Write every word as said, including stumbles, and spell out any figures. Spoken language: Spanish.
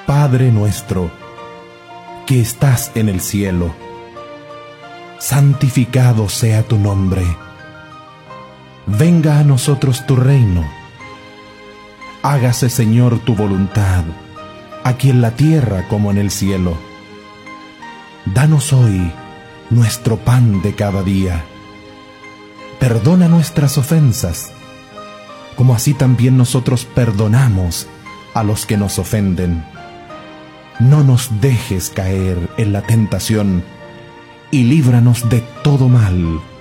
Padre nuestro, que estás en el cielo, santificado sea tu nombre. Venga a nosotros tu reino. Hágase, Señor, tu voluntad, aquí en la tierra como en el cielo. Danos hoy nuestro pan de cada día. Perdona nuestras ofensas, como así también nosotros perdonamos a los que nos ofenden. No nos dejes caer en la tentación, y líbranos de todo mal.